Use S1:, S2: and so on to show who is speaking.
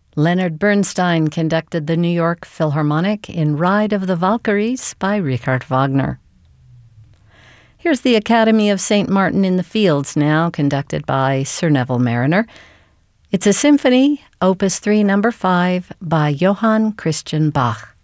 S1: Leonard Bernstein conducted the New York Philharmonic in Ride of the Valkyries by Richard Wagner. Here's the Academy of St. Martin in the Fields now, conducted by Sir Neville Marriner. It's a symphony, Opus 3, No. 5, by Johann Christian Bach.